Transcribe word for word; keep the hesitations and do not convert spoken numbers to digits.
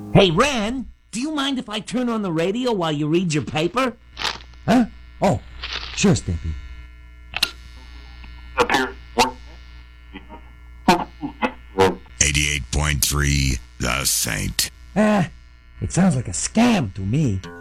Hey, Ren, do you mind if I turn on the radio while you read your paper? Huh? Oh, sure, Stimpy. eighty-eight point three, The Saint. Ah, it sounds like a scam to me.